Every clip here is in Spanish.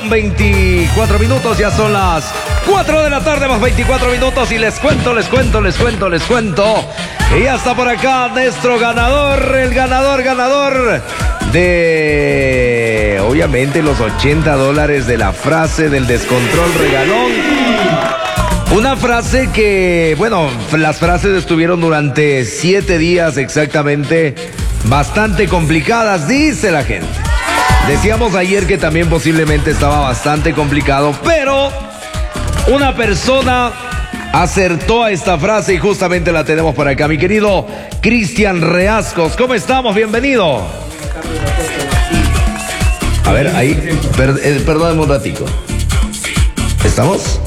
con 24 minutos, ya son las 4 de la tarde más 24 minutos y les cuento. Y ya está por acá nuestro ganador, el ganador de, obviamente, los $80 de la frase del descontrol regalón. Una frase que, bueno, las frases estuvieron durante 7 días exactamente, bastante complicadas, dice la gente. Decíamos ayer que también posiblemente estaba bastante complicado, pero una persona acertó a esta frase y justamente la tenemos por acá. Mi querido Cristian Reascos, ¿cómo estamos? Bienvenido. A ver, ahí, perdóname un ratico. ¿Estamos?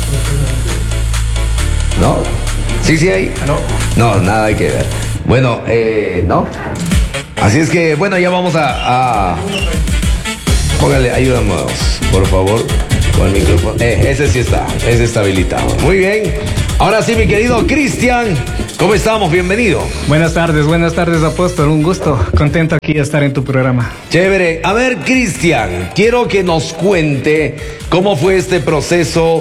¿No? Sí, ahí. No, nada hay que ver. Bueno, ¿no? Así es que, bueno, ya vamos a... Póngale, ayúdanos, por favor, con el micrófono. Ese sí está, ese está habilitado. Muy bien. Ahora sí, mi querido Cristian, ¿cómo estamos? Bienvenido. Buenas tardes, Apóstol. Un gusto. Contento aquí de estar en tu programa. Chévere. A ver, Cristian, quiero que nos cuente cómo fue este proceso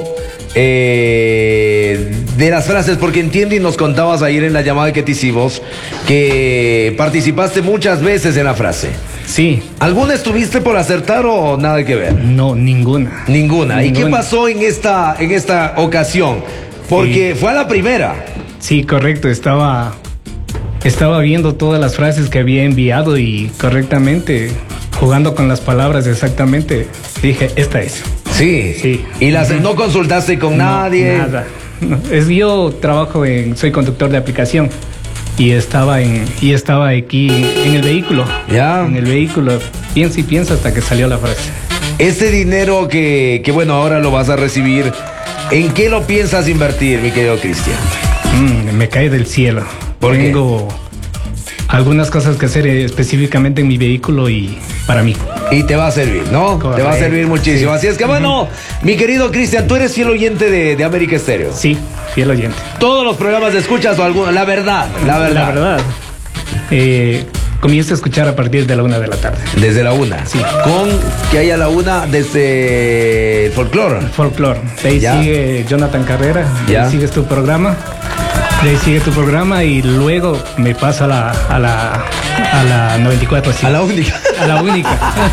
de las frases, porque entiendo y nos contabas ayer en la llamada que te hicimos que participaste muchas veces en la frase. Sí. ¿Alguna estuviste por acertar o nada que ver? No, ninguna. Ninguna. ¿Y qué pasó en esta ocasión? Porque fue a la primera. Sí, correcto. Estaba viendo todas las frases que había enviado y correctamente, jugando con las palabras exactamente, dije, esta es. Sí. ¿Y no consultaste con nadie? Nada. No. Yo soy conductor de aplicación y estaba aquí en el vehículo. Ya. En el vehículo, piensa hasta que salió la frase. Este dinero que bueno, ahora lo vas a recibir, ¿en qué lo piensas invertir, mi querido Cristian? Me cae del cielo. Tengo algunas cosas que hacer específicamente en mi vehículo y para mí. Y te va a servir, ¿no? Correcto. Te va a servir muchísimo. Sí. Así es que bueno, mi querido Cristian, ¿tú eres fiel oyente de América Estéreo? Sí, fiel oyente. ¿Todos los programas escuchas o alguno? La verdad. Comienzo a escuchar a partir de la 1 de la tarde. Desde la 1. Sí. Con que haya la 1 desde Folklore. De ahí sigue Jonathan Carrera. De ahí sigues tu programa. Y luego me paso a la 94. Sí. A la única. A la única.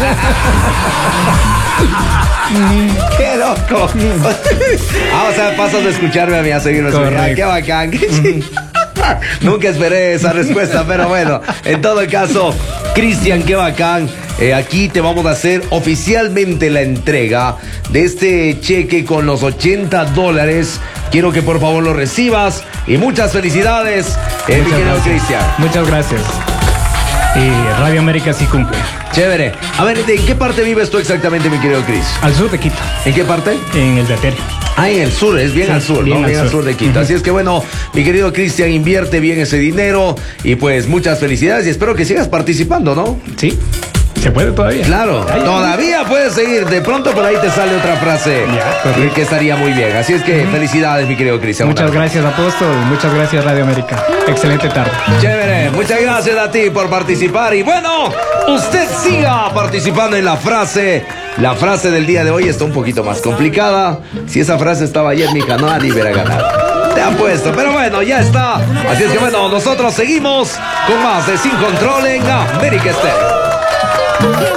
¡Qué loco! O sea, pasas de escucharme a mí a seguirme. ¡Qué bacán! Nunca esperé esa respuesta, pero bueno, en todo caso, Cristian, qué bacán. Aquí te vamos a hacer oficialmente la entrega de este cheque con los $80. Quiero que por favor lo recibas y muchas felicidades, mi querido Cristian. Muchas gracias. Y Radio América sí cumple. Chévere. A ver, ¿en qué parte vives tú exactamente, mi querido Cris? Al sur de Quito. ¿En qué parte? En el Beaterio. Ah, en el sur, es bien al sur, ¿no? Bien al sur de Quito. Así es que bueno, mi querido Cristian, invierte bien ese dinero y pues muchas felicidades y espero que sigas participando, ¿no? Sí. ¿Se puede todavía? Claro, todavía puedes seguir. De pronto por ahí te sale otra frase que estaría muy bien. Así es que felicidades, mi querido Cristian. Muchas gracias, Apóstol. Muchas gracias, Radio América. Excelente tarde. Chévere. Muchas gracias a ti por participar. Y bueno, usted siga participando en la frase. La frase del día de hoy está un poquito más complicada. Si esa frase estaba ayer, mija, nadie hubiera ganado. Te apuesto, pero bueno, ya está. Así es que bueno, nosotros seguimos con más de Sin Control en América Estéreo.